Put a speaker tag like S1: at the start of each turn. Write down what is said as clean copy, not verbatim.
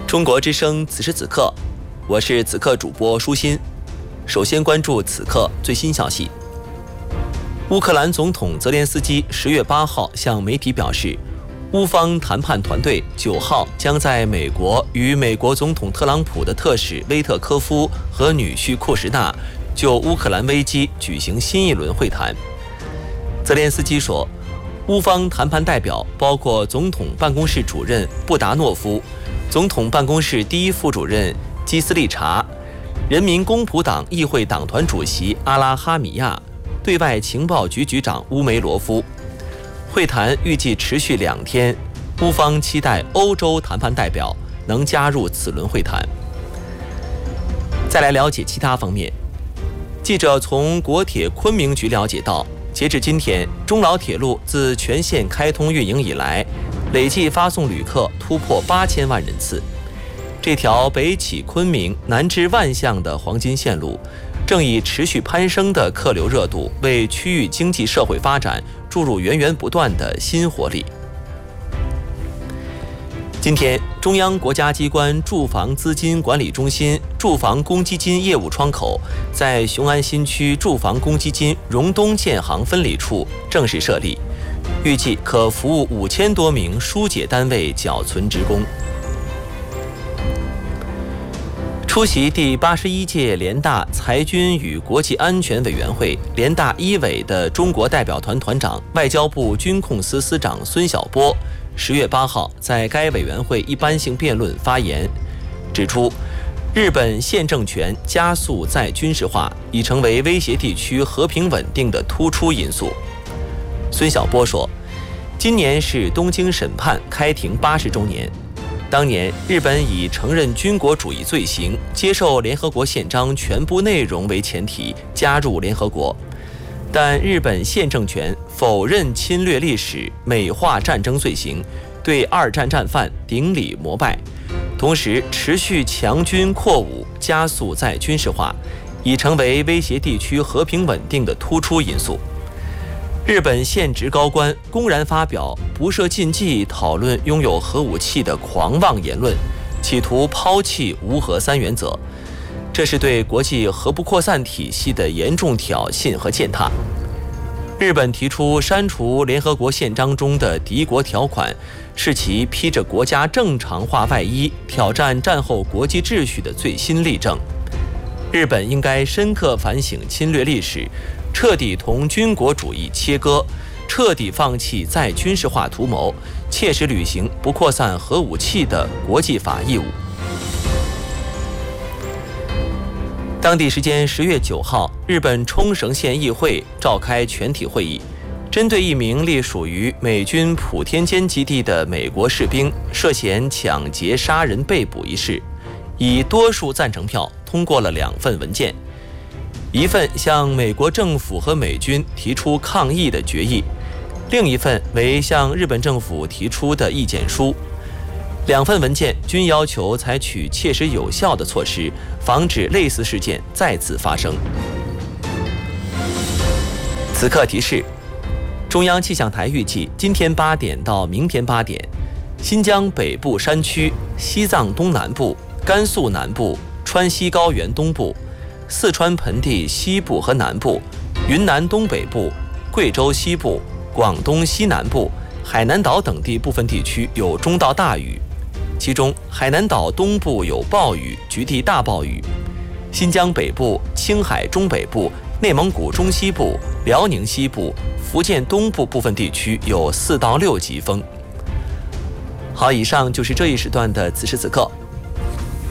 S1: 中国之声此时此刻，我是此刻主播舒心。首先关注此刻最新消息。乌克兰总统泽连斯基10月8号向媒体表示，乌方谈判团队9号将在美国与美国总统特朗普的特使威特科夫和女婿库什纳就乌克兰危机举行新一轮会谈。泽连斯基说，乌方谈判代表包括总统办公室主任布达诺夫、总统办公室第一副主任基斯利查、人民公仆党议会党团主席阿拉哈米亚、对外情报局局长乌梅罗夫。会谈预计持续2天，乌方期待欧洲谈判代表能加入此轮会谈。再来了解其他方面，记者从国铁昆明局了解到，截至今天，中老铁路自全线开通运营以来，累计发送旅客突破8000万人次。这条北起昆明、南至万象的黄金线路，正以持续攀升的客流热度，为区域经济社会发展注入源源不断的新活力。今天，中央国家机关住房资金管理中心住房公积金业务窗口在雄安新区住房公积金荣东建行分理处正式设立，预计可服务5000多名疏解单位缴存职工。出席第81届联大裁军与国际安全委员会联大1委的中国代表团团长、外交部军控司司长孙晓波10月8号在该委员会一般性辩论发言，指出，日本现政权加速再军事化已成为威胁地区和平稳定的突出因素。孙晓波说，今年是东京审判开庭80周年。当年，日本以承认军国主义罪行、接受联合国宪章全部内容为前提加入联合国，但日本现政权否认侵略历史、美化战争罪行，对2战战犯顶礼膜拜，同时持续强军扩武，加速再军事化，已成为威胁地区和平稳定的突出因素。日本现职高官公然发表不设禁忌讨论拥有核武器的狂妄言论，企图抛弃无核3原则，这是对国际核不扩散体系的严重挑衅和践踏。日本提出删除联合国宪章中的敌国条款，是其披着国家正常化外衣挑战战后国际秩序的最新例证。日本应该深刻反省侵略历史，彻底同军国主义切割，彻底放弃再军事化图谋，切实履行不扩散核武器的国际法义务。当地时间10月9号，日本冲绳县议会召开全体会议，针对一名隶属于美军普天间基地的美国士兵涉嫌抢劫杀人被捕一事，以多数赞成票通过了2份文件，一份向美国政府和美军提出抗议的决议，另一份为向日本政府提出的意见书。2份文件均要求采取切实有效的措施，防止类似事件再次发生。此刻提示：中央气象台预计今天8点到明天8点，新疆北部山区、西藏东南部、甘肃南部、川西高原东部、四川盆地西部和南部、云南东北部、贵州西部、广东西南部、海南岛等地部分地区有中到大雨，其中海南岛东部有暴雨，局地大暴雨；新疆北部、青海中北部、内蒙古中西部、辽宁西部、福建东部部分地区有4到6级风。好，以上就是这一时段的此时此刻。